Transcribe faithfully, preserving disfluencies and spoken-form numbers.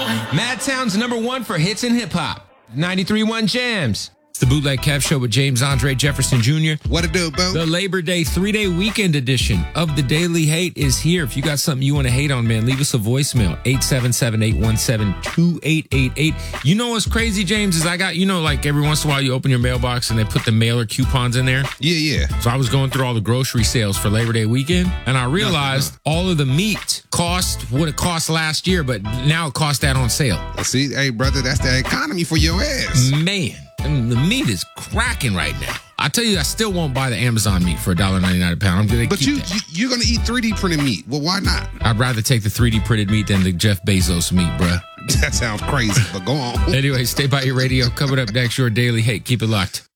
Madtown's number one for hits and hip hop. ninety-three point one Jams. It's the Bootleg Kev Show with James Andre Jefferson Junior What it do, bro? The Labor Day three-day weekend edition of the Daily Hate is here. If you got something you want to hate on, man, leave us a voicemail. eight seven seven, eight one seven, two eight eight eight. You know what's crazy, James, is I got, you know, like every once in a while you open your mailbox and they put the mailer coupons in there. Yeah, yeah. So I was going through all the grocery sales for Labor Day weekend, and I realized no, no. all of the meat cost what it cost last year, but now it costs that on sale. See, hey, brother, that's the economy for your ass. Man, I mean, the meat is cracking right now. I tell you, I still won't buy the Amazon meat for one dollar ninety-nine a pound. I'm gonna but keep you, that. you, you're going to eat three D printed meat. Well, why not? I'd rather take the three D printed meat than the Jeff Bezos meat, bruh. That sounds crazy, but go on. Anyway, stay by your radio. Coming up next, your Daily Hate. Keep it locked.